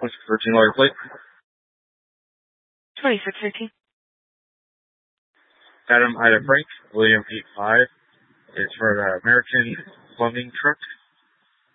What's the 13 lawyer plate? 2613. Adam Ida Frank, William 85. It's for the American Plumbing Truck.